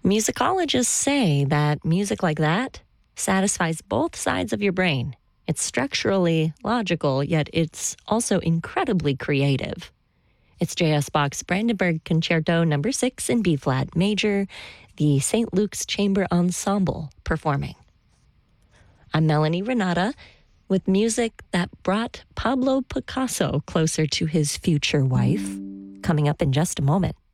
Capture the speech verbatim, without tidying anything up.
Musicologists say that music like that satisfies both sides of your brain. It's structurally logical, yet it's also incredibly creative. It's J S Bach's Brandenburg Concerto number six in B-flat major, the Saint Luke's Chamber Ensemble performing. I'm Melanie Renata with music that brought Pablo Picasso closer to his future wife, coming up in just a moment.